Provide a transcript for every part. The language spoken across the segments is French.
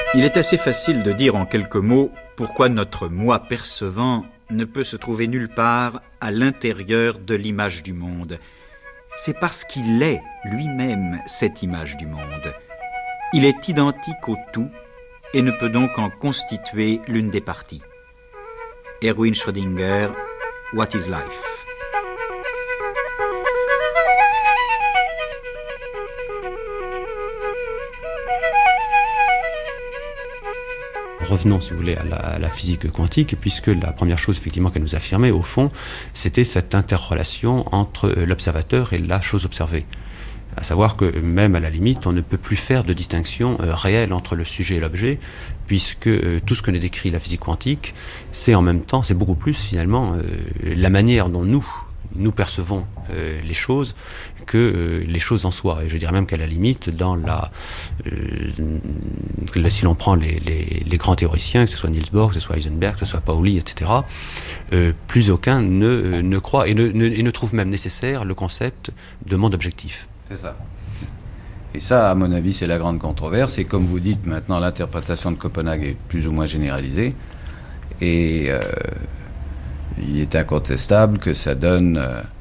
Il est assez facile de dire en quelques mots pourquoi notre moi percevant ne peut se trouver nulle part à l'intérieur de l'image du monde. C'est parce qu'il est lui-même cette image du monde. Il est identique au tout et ne peut donc en constituer l'une des parties. Erwin Schrödinger, What is Life? Revenons, si vous voulez, à la physique quantique, puisque la première chose, effectivement, qu'elle nous affirmait, au fond, c'était cette interrelation entre l'observateur et la chose observée. À savoir que même à la limite, on ne peut plus faire de distinction réelle entre le sujet et l'objet, puisque tout ce que nous décrit la physique quantique, c'est en même temps, c'est beaucoup plus finalement la manière dont nous percevons les choses que les choses en soi. Et je dirais même qu'à la limite, si l'on prend les grands théoriciens, que ce soit Niels Bohr, que ce soit Heisenberg, que ce soit Pauli, etc., plus aucun ne croit et ne trouve même nécessaire le concept de monde objectif. C'est ça. Et ça, à mon avis, c'est la grande controverse. Et comme vous dites, maintenant, l'interprétation de Copenhague est plus ou moins généralisée. Et il est incontestable que ça donne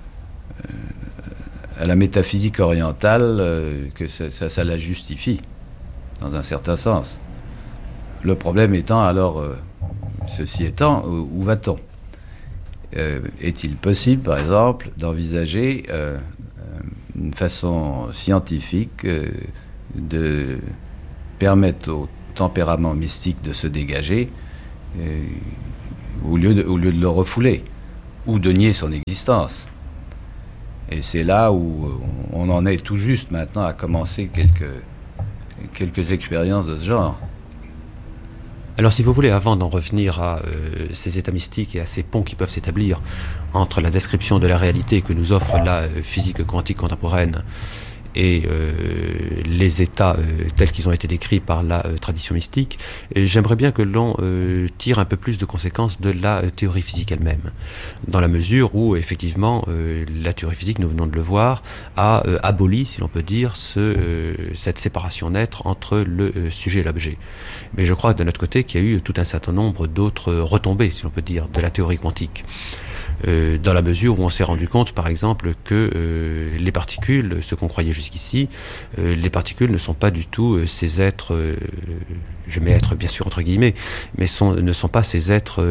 à la métaphysique orientale que ça la justifie, dans un certain sens. Le problème étant, alors, ceci étant, où va-t-on ? Est-il possible, par exemple, d'envisager une façon scientifique de permettre au tempérament mystique de se dégager au lieu de le refouler ou de nier son existence. Et c'est là où on en est tout juste maintenant à commencer quelques expériences de ce genre. Alors, si vous voulez, avant d'en revenir à ces états mystiques et à ces ponts qui peuvent s'établir entre la description de la réalité que nous offre la physique quantique contemporaine et les états tels qu'ils ont été décrits par la tradition mystique, j'aimerais bien que l'on tire un peu plus de conséquences de la théorie physique elle-même, dans la mesure où, effectivement, la théorie physique, nous venons de le voir, a aboli, si l'on peut dire, cette séparation nette entre le sujet et l'objet. Mais je crois, de notre côté, qu'il y a eu tout un certain nombre d'autres retombées, si l'on peut dire, de la théorie quantique. Dans la mesure où on s'est rendu compte, par exemple, que les particules, ce qu'on croyait jusqu'ici, les particules ne sont pas du tout ces êtres, je mets être bien sûr entre guillemets, mais ne sont pas ces êtres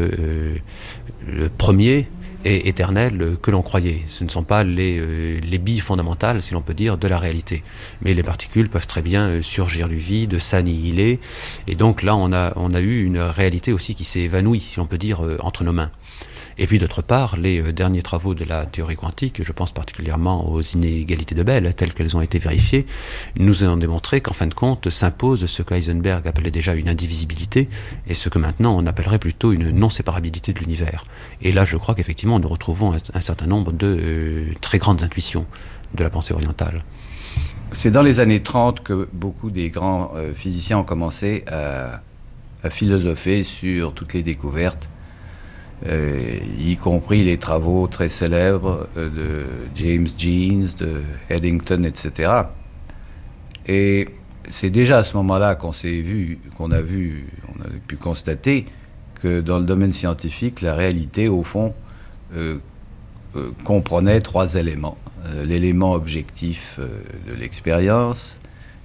premiers et éternels que l'on croyait. Ce ne sont pas les billes fondamentales, si l'on peut dire, de la réalité. Mais les particules peuvent très bien surgir du vide, s'annihiler, et donc là on a eu une réalité aussi qui s'est évanouie, si l'on peut dire, entre nos mains. Et puis d'autre part, les derniers travaux de la théorie quantique, je pense particulièrement aux inégalités de Bell, telles qu'elles ont été vérifiées, nous ont démontré qu'en fin de compte s'impose ce que Heisenberg appelait déjà une indivisibilité, et ce que maintenant on appellerait plutôt une non-séparabilité de l'univers. Et là je crois qu'effectivement nous retrouvons un certain nombre de très grandes intuitions de la pensée orientale. C'est dans les années 30 que beaucoup des grands physiciens ont commencé à philosopher sur toutes les découvertes, y compris les travaux très célèbres de James Jeans, de Eddington, etc. Et c'est déjà à ce moment-là qu'on a pu constater que dans le domaine scientifique, la réalité, au fond, comprenait trois éléments. L'élément objectif de l'expérience,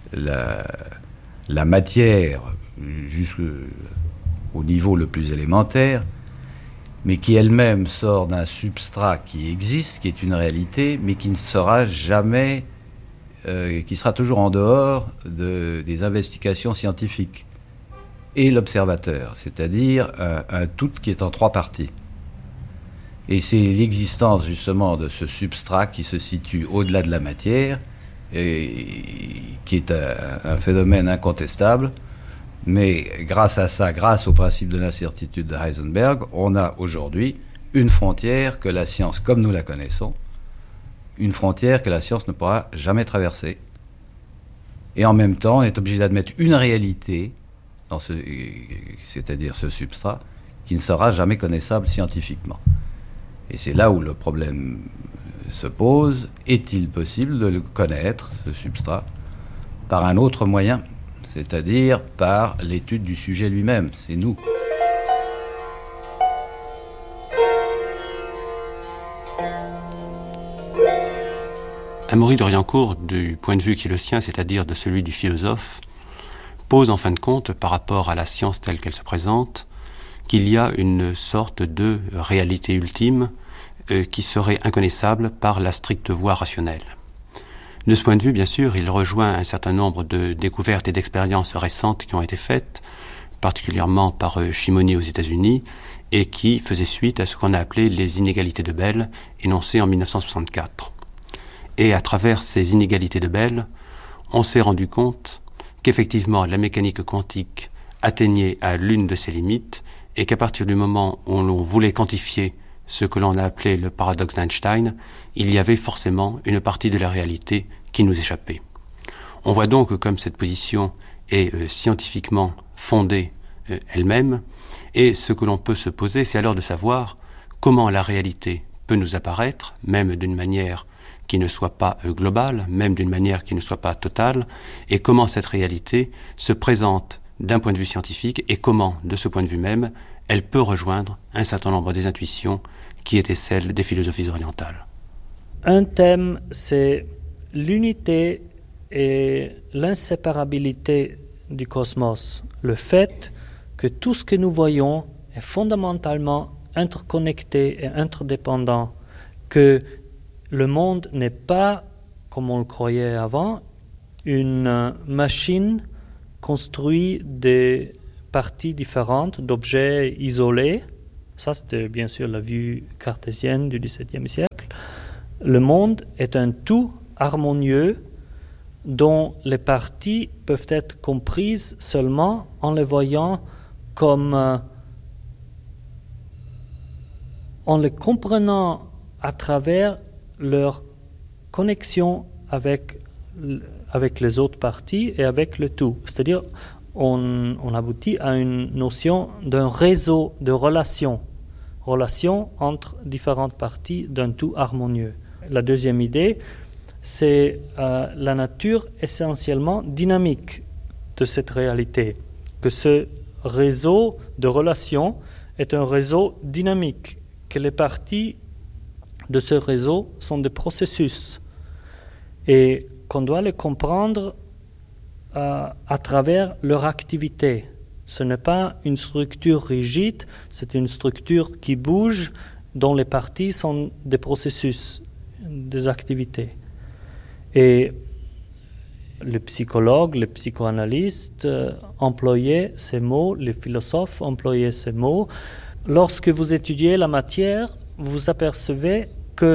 la matière jusqu'au niveau le plus élémentaire, mais qui elle-même sort d'un substrat qui existe, qui est une réalité, mais qui ne sera jamais, qui sera toujours en dehors des investigations scientifiques. Et l'observateur, c'est-à-dire un tout qui est en trois parties. Et c'est l'existence justement de ce substrat qui se situe au-delà de la matière, et qui est un phénomène incontestable. Mais grâce à ça, grâce au principe de l'incertitude de Heisenberg, on a aujourd'hui une frontière que la science, comme nous la connaissons, une frontière que la science ne pourra jamais traverser. Et en même temps, on est obligé d'admettre une réalité, c'est-à-dire ce substrat, qui ne sera jamais connaissable scientifiquement. Et c'est là où le problème se pose. Est-il possible de le connaître, ce substrat, par un autre moyen ? c'est-à-dire par l'étude du sujet lui-même, c'est nous. Amaury d'Oriancourt, du point de vue qui est le sien, c'est-à-dire de celui du philosophe, pose en fin de compte, par rapport à la science telle qu'elle se présente, qu'il y a une sorte de réalité ultime qui serait inconnaissable par la stricte voie rationnelle. De ce point de vue, bien sûr, il rejoint un certain nombre de découvertes et d'expériences récentes qui ont été faites, particulièrement par Shimoni aux États-Unis, et qui faisaient suite à ce qu'on a appelé les inégalités de Bell, énoncées en 1964. Et à travers ces inégalités de Bell, on s'est rendu compte qu'effectivement la mécanique quantique atteignait à l'une de ses limites et qu'à partir du moment où l'on voulait quantifier ce que l'on a appelé le paradoxe d'Einstein, il y avait forcément une partie de la réalité qui nous échappait. On voit donc que comme cette position est scientifiquement fondée elle-même, et ce que l'on peut se poser, c'est alors de savoir comment la réalité peut nous apparaître, même d'une manière qui ne soit pas globale, même d'une manière qui ne soit pas totale, et comment cette réalité se présente d'un point de vue scientifique et comment, de ce point de vue même, elle peut rejoindre un certain nombre des intuitions qui étaient celles des philosophies orientales. Un thème, c'est l'unité et l'inséparabilité du cosmos. Le fait que tout ce que nous voyons est fondamentalement interconnecté et interdépendant, que le monde n'est pas, comme on le croyait avant, une machine construite de parties différentes, d'objets isolés. Ça, c'était bien sûr la vue cartésienne du XVIIe siècle. Le monde est un tout harmonieux dont les parties peuvent être comprises seulement en les voyant comme en les comprenant à travers leur connexion avec les autres parties et avec le tout. C'est-à-dire, on aboutit à une notion d'un réseau de relations entre différentes parties d'un tout harmonieux. La deuxième idée, c'est la nature essentiellement dynamique de cette réalité, que ce réseau de relations est un réseau dynamique, que les parties de ce réseau sont des processus et qu'on doit les comprendre à travers leur activité. Ce n'est pas une structure rigide, c'est une structure qui bouge, dont les parties sont des processus, des activités. Et les psychologues, les psychoanalystes employaient ces mots, les philosophes employaient ces mots. Lorsque vous étudiez la matière, vous apercevez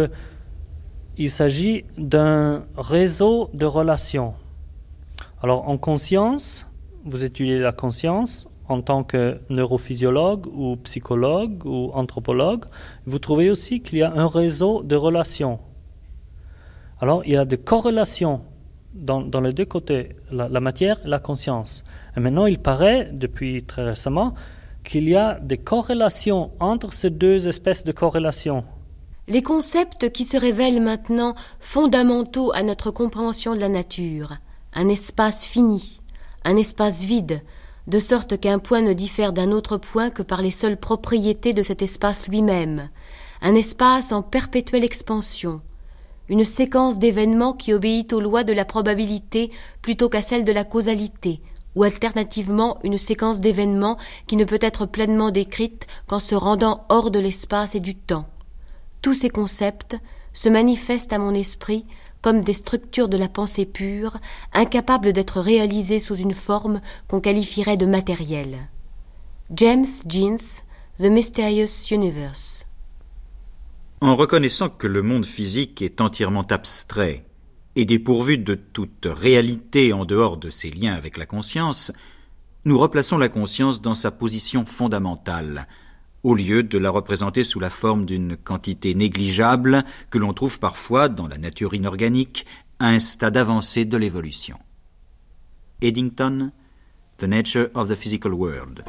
qu'il s'agit d'un réseau de relations. Alors en conscience, vous étudiez la conscience en tant que neurophysiologue ou psychologue ou anthropologue, vous trouvez aussi qu'il y a un réseau de relations. Alors il y a des corrélations dans les deux côtés, la matière et la conscience. Et maintenant il paraît, depuis très récemment, qu'il y a des corrélations entre ces deux espèces de corrélations. Les concepts qui se révèlent maintenant fondamentaux à notre compréhension de la nature, un espace fini, un espace vide, de sorte qu'un point ne diffère d'un autre point que par les seules propriétés de cet espace lui-même, un espace en perpétuelle expansion, une séquence d'événements qui obéit aux lois de la probabilité plutôt qu'à celles de la causalité, ou alternativement une séquence d'événements qui ne peut être pleinement décrite qu'en se rendant hors de l'espace et du temps. Tous ces concepts se manifestent à mon esprit comme des structures de la pensée pure, incapables d'être réalisées sous une forme qu'on qualifierait de matérielle. James Jeans, The Mysterious Universe. En reconnaissant que le monde physique est entièrement abstrait et dépourvu de toute réalité en dehors de ses liens avec la conscience, nous replaçons la conscience dans sa position fondamentale, au lieu de la représenter sous la forme d'une quantité négligeable que l'on trouve parfois dans la nature inorganique à un stade avancé de l'évolution. Eddington, The Nature of the Physical World.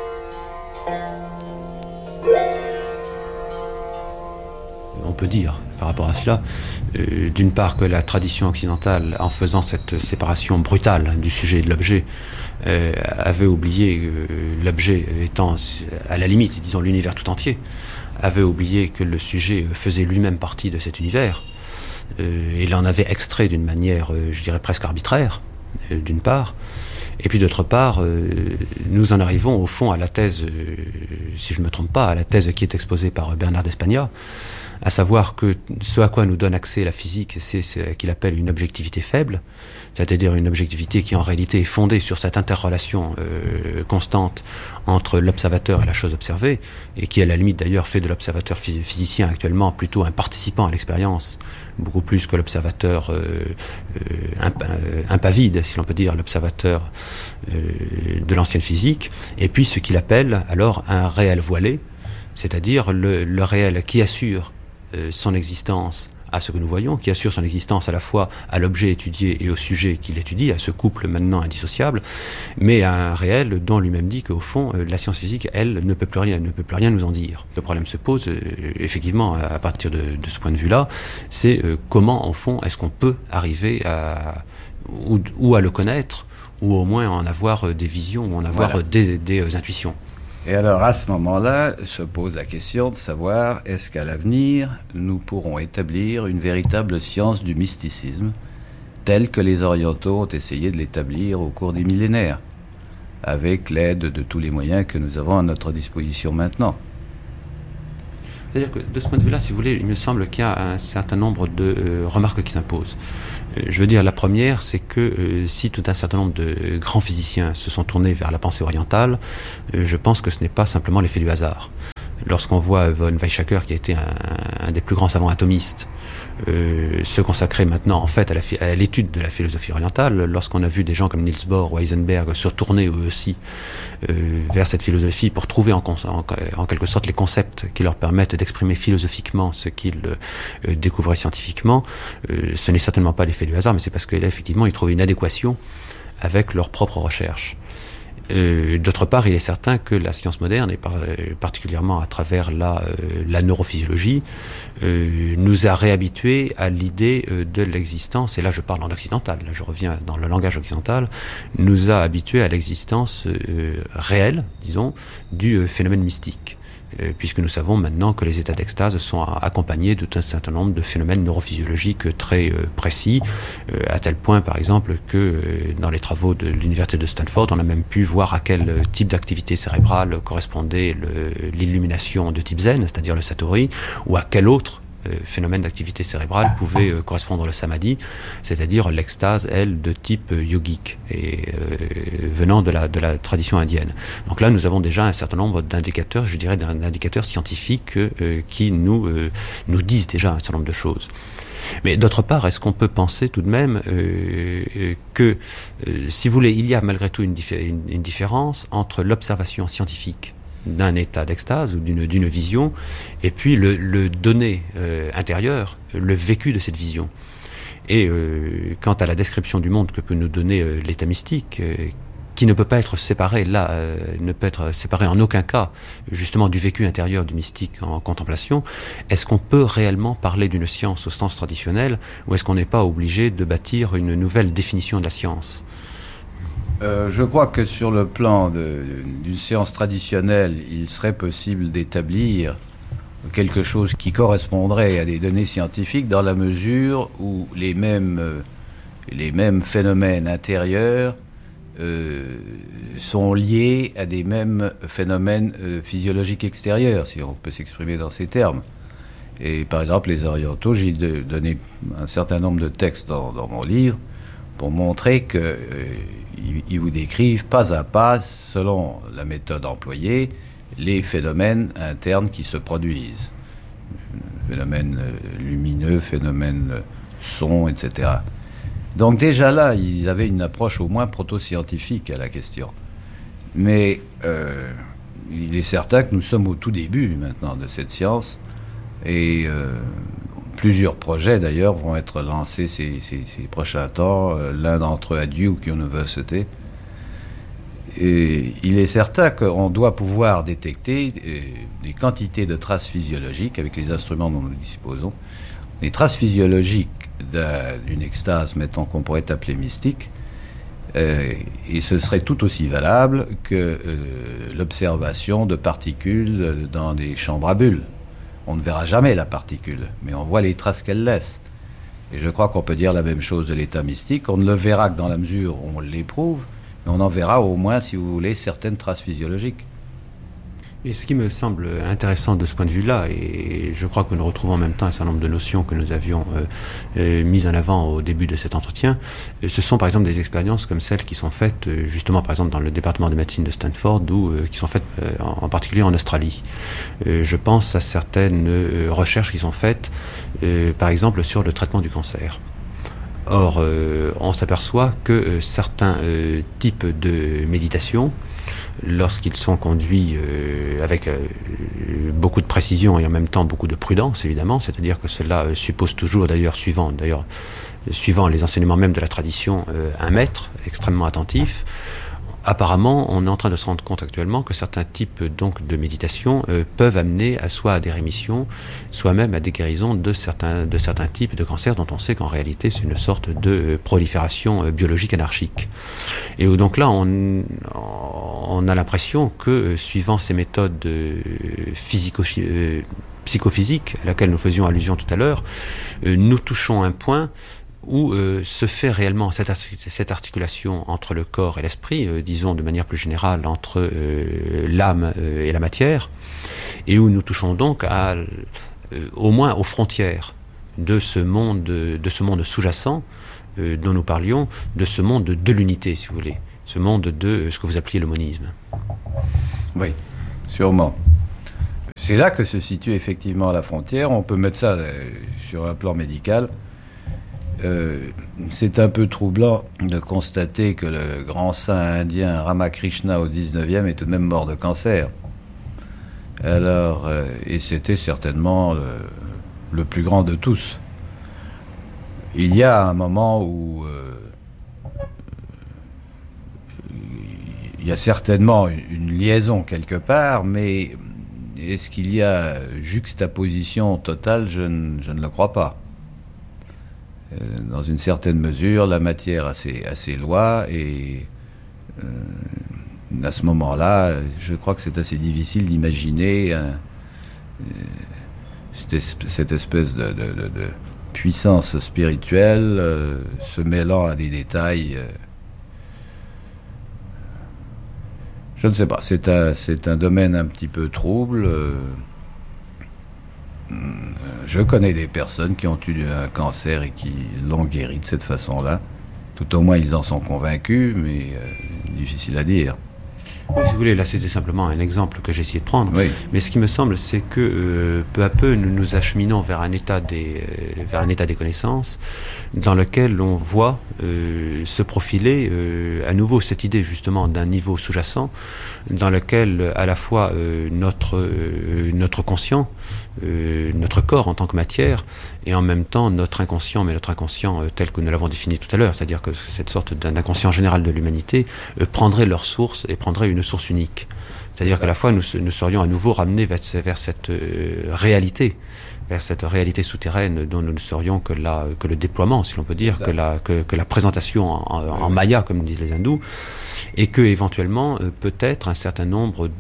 On peut dire par rapport à cela. D'une part, que la tradition occidentale, en faisant cette séparation brutale du sujet et de l'objet, avait oublié, l'objet étant à la limite, disons, l'univers tout entier, avait oublié que le sujet faisait lui-même partie de cet univers. Il en avait extrait d'une manière, je dirais, presque arbitraire, d'une part. Et puis d'autre part, nous en arrivons au fond à la thèse, si je ne me trompe pas, à la thèse qui est exposée par Bernard d'Espagna, à savoir que ce à quoi nous donne accès la physique, c'est ce qu'il appelle une objectivité faible, c'est-à-dire une objectivité qui en réalité est fondée sur cette interrelation constante entre l'observateur et la chose observée, et qui à la limite d'ailleurs fait de l'observateur physicien actuellement plutôt un participant à l'expérience, beaucoup plus que l'observateur impavide, si l'on peut dire, l'observateur de l'ancienne physique, et puis ce qu'il appelle alors un réel voilé, c'est-à-dire le réel qui assure son existence à ce que nous voyons, qui assure son existence à la fois à l'objet étudié et au sujet qu'il étudie, à ce couple maintenant indissociable, mais à un réel dont lui-même dit qu'au fond, la science physique, elle, ne peut plus rien nous en dire. Le problème se pose, effectivement, à partir de ce point de vue-là, c'est comment, au fond, est-ce qu'on peut arriver à ou à le connaître, ou au moins en avoir des visions, ou en avoir des intuitions. Et alors, à ce moment-là, se pose la question de savoir, est-ce qu'à l'avenir, nous pourrons établir une véritable science du mysticisme, telle que les orientaux ont essayé de l'établir au cours des millénaires, avec l'aide de tous les moyens que nous avons à notre disposition maintenant. C'est-à-dire que, de ce point de vue-là, si vous voulez, il me semble qu'il y a un certain nombre de remarques qui s'imposent. Je veux dire, la première, c'est que si tout un certain nombre de grands physiciens se sont tournés vers la pensée orientale, je pense que ce n'est pas simplement l'effet du hasard. Lorsqu'on voit von Weizsäcker, qui a été un des plus grands savants atomistes, se consacrer maintenant en fait à l'étude de la philosophie orientale, lorsqu'on a vu des gens comme Niels Bohr ou Heisenberg se tourner eux aussi vers cette philosophie pour trouver en quelque sorte les concepts qui leur permettent d'exprimer philosophiquement ce qu'ils découvraient scientifiquement, ce n'est certainement pas l'effet du hasard, mais c'est parce que là effectivement ils trouvaient une adéquation avec leurs propres recherches. D'autre part, il est certain que la science moderne, et particulièrement à travers la neurophysiologie, nous a réhabitués à l'idée de l'existence, et là je parle en occidental, là je reviens dans le langage occidental, nous a habitués à l'existence réelle, disons, du phénomène mystique. Puisque nous savons maintenant que les états d'extase sont accompagnés d'un certain nombre de phénomènes neurophysiologiques très précis, à tel point par exemple que dans les travaux de l'université de Stanford, on a même pu voir à quel type d'activité cérébrale correspondait l'illumination de type zen, c'est-à-dire le satori, ou à quel autre phénomène d'activité cérébrale pouvait correspondre le samadhi, c'est-à-dire l'extase, elle, de type yogique, et venant de la tradition indienne. Donc là, nous avons déjà un certain nombre d'indicateurs, je dirais d'indicateurs scientifiques qui nous disent déjà un certain nombre de choses. Mais d'autre part, est-ce qu'on peut penser tout de même que, si vous voulez, il y a malgré tout une différence entre l'observation scientifique d'un état d'extase ou d'une vision, et puis le donné intérieur, le vécu de cette vision. Et quant à la description du monde que peut nous donner l'état mystique, qui ne peut pas être séparé ne peut être séparé en aucun cas justement du vécu intérieur du mystique en contemplation, est-ce qu'on peut réellement parler d'une science au sens traditionnel, ou est-ce qu'on n'est pas obligé de bâtir une nouvelle définition de la science ? Je crois que sur le plan d'une science traditionnelle, il serait possible d'établir quelque chose qui correspondrait à des données scientifiques dans la mesure où les mêmes phénomènes intérieurs sont liés à des mêmes phénomènes physiologiques extérieurs, si on peut s'exprimer dans ces termes. Et par exemple, les orientaux, j'ai donné un certain nombre de textes dans mon livre pour montrer qu'ils vous décrivent pas à pas, selon la méthode employée, les phénomènes internes qui se produisent. Phénomènes lumineux, phénomènes son, etc. Donc déjà là, ils avaient une approche au moins proto-scientifique à la question. Mais il est certain que nous sommes au tout début maintenant de cette science, et plusieurs projets d'ailleurs vont être lancés ces prochains temps, l'un d'entre eux à Duke University. Et il est certain qu'on doit pouvoir détecter des quantités de traces physiologiques avec les instruments dont nous disposons les traces physiologiques d'une extase, mettons, qu'on pourrait appeler mystique, et ce serait tout aussi valable que l'observation de particules dans des chambres à bulles. On ne verra jamais la particule, mais on voit les traces qu'elle laisse. Et je crois qu'on peut dire la même chose de l'état mystique. On ne le verra que dans la mesure où on l'éprouve, mais on en verra au moins, si vous voulez, certaines traces physiologiques. Et ce qui me semble intéressant de ce point de vue-là, et je crois que nous retrouvons en même temps un certain nombre de notions que nous avions mises en avant au début de cet entretien, ce sont par exemple des expériences comme celles qui sont faites justement par exemple dans le département de médecine de Stanford ou qui sont faites en particulier en Australie. Je pense à certaines recherches qui sont faites par exemple sur le traitement du cancer. Or, on s'aperçoit que certains types de méditation, lorsqu'ils sont conduits avec beaucoup de précision et en même temps beaucoup de prudence, évidemment, c'est-à-dire que cela suppose toujours, suivant les enseignements même de la tradition, un maître extrêmement attentif. Apparemment, on est en train de se rendre compte actuellement que certains types donc de méditation peuvent amener soit à des rémissions, soit même à des guérisons de certains types de cancers dont on sait qu'en réalité c'est une sorte de prolifération biologique anarchique. Et donc là, on a l'impression que suivant ces méthodes psychophysiques à laquelle nous faisions allusion tout à l'heure, nous touchons un point où se fait réellement cette articulation entre le corps et l'esprit, disons de manière plus générale entre l'âme et la matière, et où nous touchons donc au moins aux frontières de ce monde sous-jacent dont nous parlions, de ce monde de l'unité, si vous voulez, ce monde de ce que vous appeliez le monisme. Oui, sûrement. C'est là que se situe effectivement la frontière. On peut mettre ça sur un plan médical. C'est un peu troublant de constater que le grand saint indien Ramakrishna au 19e est tout de même mort de cancer. Alors, et c'était certainement le plus grand de tous. Il y a un moment où il y a certainement une liaison quelque part, mais est-ce qu'il y a juxtaposition totale? Je ne le crois pas. Dans une certaine mesure, la matière a ses lois et à ce moment-là, je crois que c'est assez difficile d'imaginer cette espèce de puissance spirituelle se mêlant à des détails. Je ne sais pas, c'est un domaine un petit peu trouble. Je connais des personnes qui ont eu un cancer et qui l'ont guéri de cette façon-là. Tout au moins, ils en sont convaincus, mais difficile à dire. Oui, si vous voulez, là c'était simplement un exemple que j'ai essayé de prendre. Oui. Mais ce qui me semble, c'est que peu à peu, nous nous acheminons vers un état des connaissances dans lequel on voit se profiler à nouveau cette idée justement d'un niveau sous-jacent dans lequel à la fois notre conscient, notre corps en tant que matière, et en même temps notre inconscient, mais notre inconscient tel que nous l'avons défini tout à l'heure, c'est-à-dire que cette sorte d'inconscient général de l'humanité prendrait leur source et prendrait une source unique. C'est-à-dire qu'à la fois nous serions à nouveau ramenés vers cette réalité, vers cette réalité souterraine dont nous ne serions que le déploiement, si l'on peut dire, que la présentation en maya, comme disent les hindous, et que éventuellement peut-être un certain nombre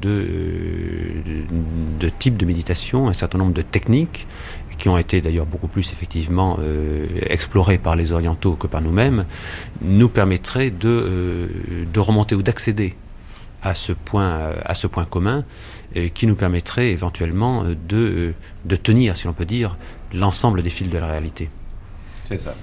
de types de méditation, un certain nombre de techniques qui ont été d'ailleurs beaucoup plus effectivement explorées par les orientaux que par nous-mêmes, nous permettraient de remonter ou d'accéder à ce point commun qui nous permettrait éventuellement de tenir, si l'on peut dire, l'ensemble des fils de la réalité. C'est ça.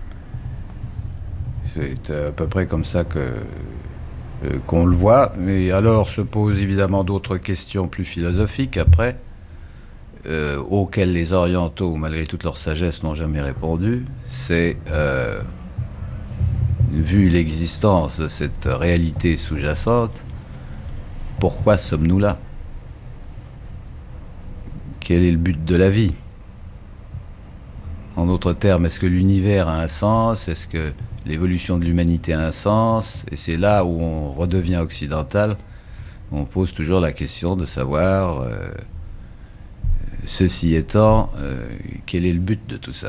C'est à peu près comme ça qu'on le voit, mais alors se posent évidemment d'autres questions plus philosophiques après, auxquelles les orientaux, malgré toute leur sagesse, n'ont jamais répondu. C'est, vu l'existence de cette réalité sous-jacente, pourquoi sommes-nous là? Quel est le but de la vie? En d'autres termes, est-ce que l'univers a un sens? Est-ce que l'évolution de l'humanité a un sens? Et c'est là où on redevient occidental. On pose toujours la question de savoir Ceci étant, quel est le but de tout ça ?